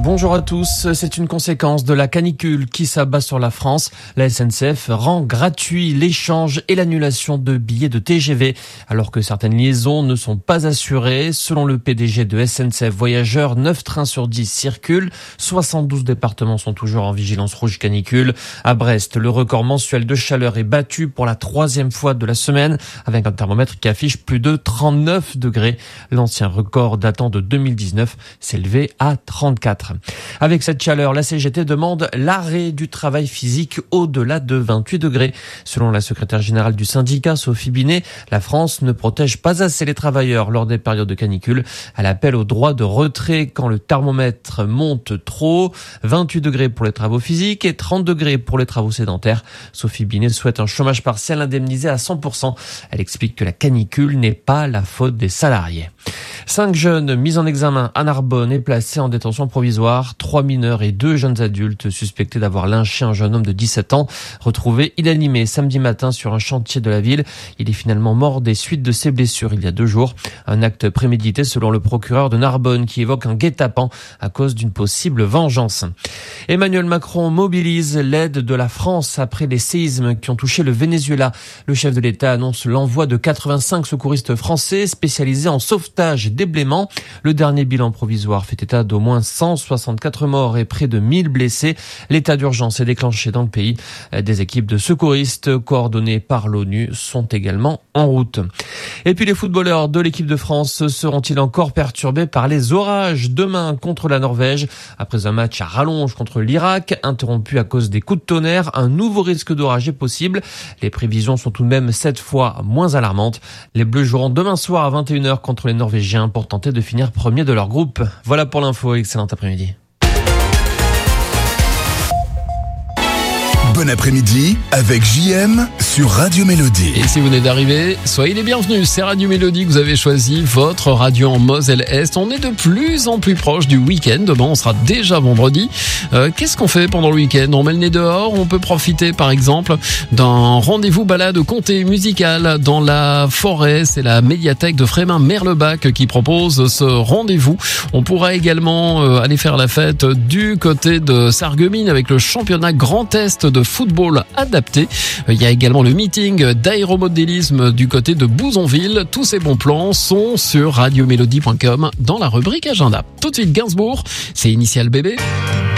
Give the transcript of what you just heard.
Bonjour à tous. C'est une conséquence de la canicule qui s'abat sur la France. La SNCF rend gratuit l'échange et l'annulation de billets de TGV, alors que certaines liaisons ne sont pas assurées. Selon le PDG de SNCF Voyageurs, 9 trains sur 10 circulent. 72 départements sont toujours en vigilance rouge canicule. À Brest, le record mensuel de chaleur est battu pour la 3e fois de la semaine, avec un thermomètre qui affiche plus de 39 degrés. L'ancien record datant de 2019 s'élevait à 34. Avec cette chaleur, la CGT demande l'arrêt du travail physique au-delà de 28 degrés. Selon la secrétaire générale du syndicat, Sophie Binet, la France ne protège pas assez les travailleurs lors des périodes de canicule. Elle appelle au droit de retrait quand le thermomètre monte trop. 28 degrés pour les travaux physiques et 30 degrés pour les travaux sédentaires. Sophie Binet souhaite un chômage partiel indemnisé à 100%. Elle explique que la canicule n'est pas la faute des salariés. 5 jeunes mis en examen à Narbonne et placés en détention provisoire. 3 mineurs et 2 jeunes adultes suspectés d'avoir lynché un jeune homme de 17 ans, retrouvé inanimé samedi matin sur un chantier de la ville. Il est finalement mort des suites de ses blessures il y a 2 jours. Un acte prémédité selon le procureur de Narbonne qui évoque un guet-apens à cause d'une possible vengeance. Emmanuel Macron mobilise l'aide de la France après les séismes qui ont touché le Venezuela. Le chef de l'État annonce l'envoi de 85 secouristes français spécialisés en sauvetage et déblaiement. Le dernier bilan provisoire fait état d'au moins 164 morts et près de 1000 blessés. L'état d'urgence est déclenché dans le pays. Des équipes de secouristes coordonnées par l'ONU sont également en route. Et puis les footballeurs de l'équipe de France seront-ils encore perturbés par les orages demain contre la Norvège? Après un match à rallonge contre l'Irak, interrompu à cause des coups de tonnerre, un nouveau risque d'orage est possible. Les prévisions sont tout de même 7 fois moins alarmantes. Les Bleus joueront demain soir à 21h contre les Norvégiens pour tenter de finir premier de leur groupe. Voilà pour l'info, excellent après-midi. Bon après-midi avec JM sur Radio Mélodie. Et si vous venez d'arriver, soyez les bienvenus. C'est Radio Mélodie que vous avez choisi, votre radio en Moselle-Est. On est de plus en plus proche du week-end. Demain, on sera déjà vendredi. Qu'est-ce qu'on fait pendant le week-end? On met le nez dehors. On peut profiter, par exemple, d'un rendez-vous balade comté musical dans la forêt. C'est la médiathèque de Frémin-Merlebach qui propose ce rendez-vous. On pourra également aller faire la fête du côté de Sarreguemines avec le championnat Grand Est de football adapté. Il y a également le meeting d'aéromodélisme du côté de Bouzonville. Tous ces bons plans sont sur radiomélodie.com dans la rubrique agenda. Tout de suite Gainsbourg, c'est Initial Bébé.